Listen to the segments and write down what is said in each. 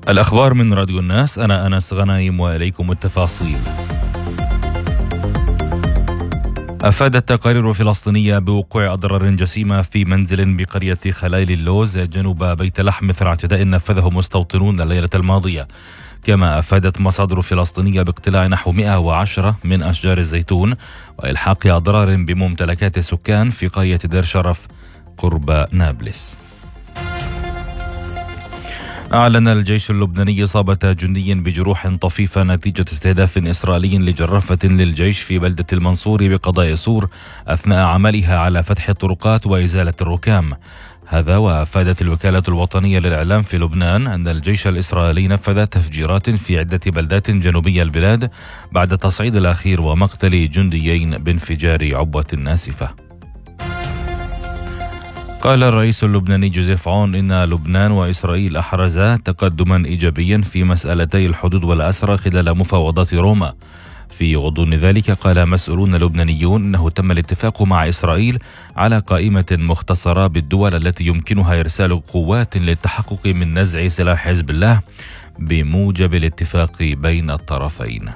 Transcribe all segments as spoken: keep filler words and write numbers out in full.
الأخبار من راديو الناس، أنا أنس غنايم وإليكم التفاصيل. أفادت تقارير فلسطينية بوقوع أضرار جسيمة في منزل بقرية خلايل اللوز جنوب بيت لحم إثر اعتداء نفذه مستوطنون الليلة الماضية. كما أفادت مصادر فلسطينية باقتلاع نحو مئة وعشرة من أشجار الزيتون وإلحاق أضرار بممتلكات السكان في قرية دير شرف قرب نابلس. أعلن الجيش اللبناني إصابة جندي بجروح طفيفة نتيجة استهداف إسرائيلي لجرافة للجيش في بلدة المنصور بقضاء سور أثناء عملها على فتح الطرقات وإزالة الركام. هذا وأفادت الوكالة الوطنية للإعلام في لبنان أن الجيش الإسرائيلي نفذ تفجيرات في عدة بلدات جنوبية البلاد بعد التصعيد الأخير ومقتل جنديين بانفجار عبوة ناسفة. قال الرئيس اللبناني جوزيف عون إن لبنان وإسرائيل أحرزا تقدما إيجابيا في مسألتي الحدود والأسرى خلال مفاوضات روما. في غضون ذلك قال مسؤولون لبنانيون أنه تم الاتفاق مع إسرائيل على قائمة مختصرة بالدول التي يمكنها إرسال قوات للتحقق من نزع سلاح حزب الله بموجب الاتفاق بين الطرفين.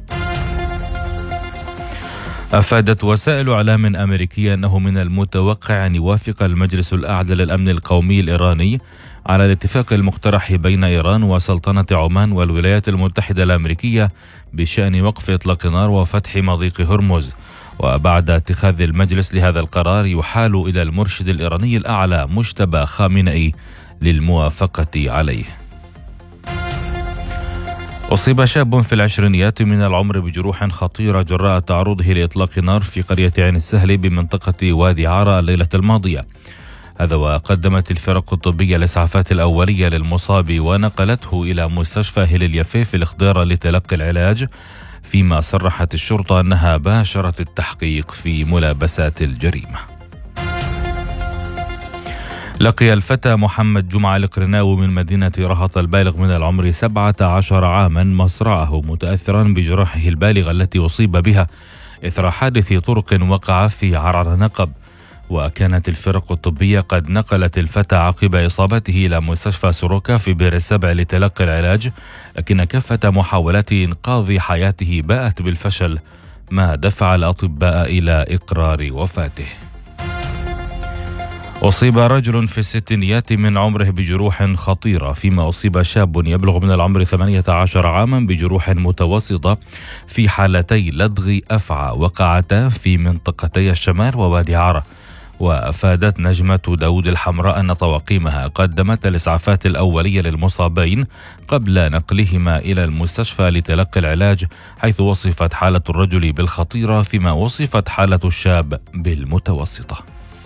أفادت وسائل إعلام أمريكية أنه من المتوقع أن يوافق المجلس الأعلى للأمن القومي الإيراني على الاتفاق المقترح بين إيران وسلطنة عمان والولايات المتحدة الأمريكية بشأن وقف إطلاق النار وفتح مضيق هرمز. وبعد اتخاذ المجلس لهذا القرار يحال إلى المرشد الإيراني الأعلى مجتبى خامنئي للموافقة عليه. أصيب شاب في العشرينيات من العمر بجروح خطيرة جراء تعرضه لإطلاق نار في قرية عين السهل بمنطقة وادي عارة الليلة الماضية. هذا وقدمت الفرق الطبية الإسعافات الأولية للمصاب ونقلته إلى مستشفى هيل اليافي في الإخضيرة لتلقي العلاج، فيما صرحت الشرطة أنها باشرت التحقيق في ملابسات الجريمة. لقي الفتى محمد جمعة القرناوي من مدينة رهط البالغ من العمر سبعة عشر عاما مصرعه متأثرا بجراحه البالغة التي أصيب بها إثر حادث طرق وقع في عرعر نقب. وكانت الفرق الطبية قد نقلت الفتى عقب إصابته إلى مستشفى سوروكا في بئر السبع لتلقي العلاج، لكن كافة محاولات إنقاذ حياته باءت بالفشل، ما دفع الأطباء إلى إقرار وفاته. أصيب رجل في الستينيات من عمره بجروح خطيرة، فيما أصيب شاب يبلغ من العمر ثمانية عشر عاما بجروح متوسطة في حالتي لدغ أفعى وقعتا في منطقتي الشمال ووادي عارة. وأفادت نجمة داود الحمراء أن طواقمها قدمت الإسعافات الأولية للمصابين قبل نقلهما إلى المستشفى لتلقي العلاج، حيث وصفت حالة الرجل بالخطيرة فيما وصفت حالة الشاب بالمتوسطة.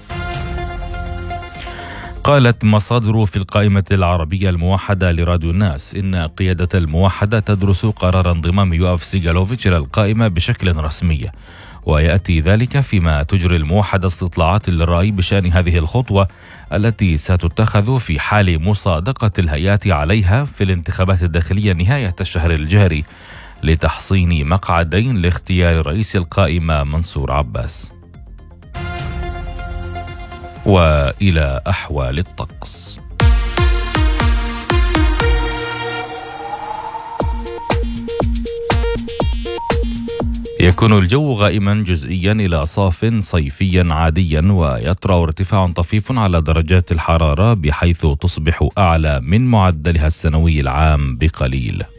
قالت مصادر في القائمة العربية الموحدة لراديو الناس إن قيادة الموحدة تدرس قرار انضمام يوآف سيغالوفيتش إلى القائمة بشكل رسمي، ويأتي ذلك فيما تجري الموحدة استطلاعات للرأي بشأن هذه الخطوة التي ستتخذ في حال مصادقة الهيئات عليها في الانتخابات الداخلية نهاية الشهر الجاري لتحصين مقعدين لاختيار رئيس القائمة منصور عباس. وإلى أحوال الطقس. يكون الجو غائما جزئيا إلى صاف صيفيا عاديا، ويطرأ ارتفاع طفيف على درجات الحرارة بحيث تصبح أعلى من معدلها السنوي العام بقليل.